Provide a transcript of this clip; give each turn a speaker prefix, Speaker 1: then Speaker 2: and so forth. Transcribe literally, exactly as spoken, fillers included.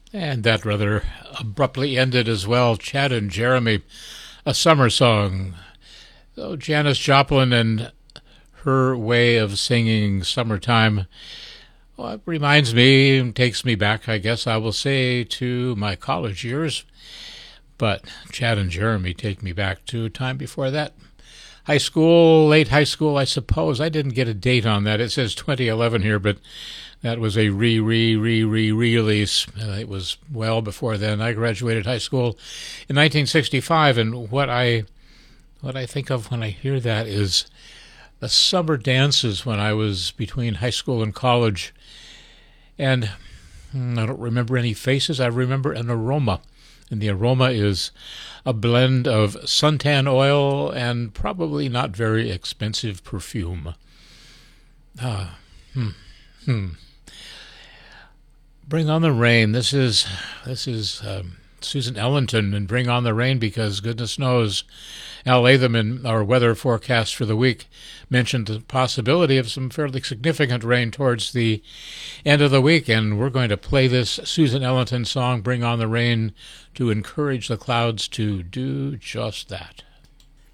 Speaker 1: And that rather abruptly ended as well. Chad and Jeremy, a summer song. So Janis Joplin and her way of singing Summertime, well, it reminds me and takes me back, I guess I will say, to my college years. But Chad and Jeremy take me back to time before that. High school, late high school, I suppose. I didn't get a date on that. It says twenty eleven here, but that was a re, re, re, re, release. Uh, it was well before then. I graduated high school in nineteen sixty-five, and what I what I think of when I hear that is the summer dances when I was between high school and college. And hmm, I don't remember any faces. I remember an aroma. And the aroma is a blend of suntan oil and probably not very expensive perfume. Ah, hmm, hmm. Bring on the Rain. This is this is um, Susan Ellington and Bring on the Rain, because goodness knows Al Latham in our weather forecast for the week mentioned the possibility of some fairly significant rain towards the end of the week, and we're going to play this Susan Ellington song, Bring on the Rain, to encourage the clouds to do just that.